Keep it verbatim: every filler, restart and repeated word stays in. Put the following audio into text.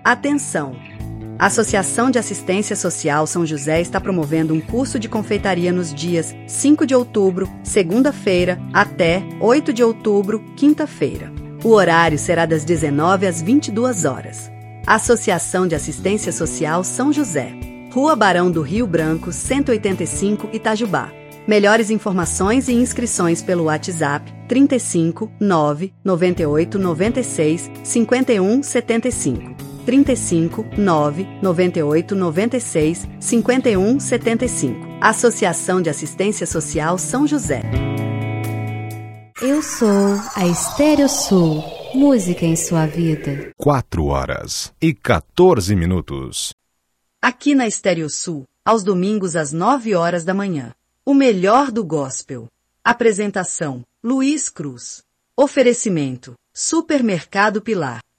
Atenção! A Associação de Assistência Social São José está promovendo um curso de confeitaria nos dias cinco de outubro, segunda-feira, até oito de outubro, quinta-feira. O horário será das dezenove às vinte e duas horas. Associação de Assistência Social São José. Rua Barão do Rio Branco, cento e oitenta e cinco, Itajubá. Melhores informações e inscrições pelo WhatsApp trinta e cinco, nove, noventa e oito, noventa e seis, cinquenta e um, setenta e cinco. trinta e cinco, nove, noventa e oito, noventa e seis, cinquenta e um, setenta e cinco. Associação de Assistência Social São José. Eu sou a Estéreo Sul. Música em sua vida. Quatro horas e quatorze minutos. Aqui na Estéreo Sul, aos domingos às nove horas da manhã. O melhor do gospel. Apresentação: Luiz Cruz. Oferecimento: Supermercado Pilar.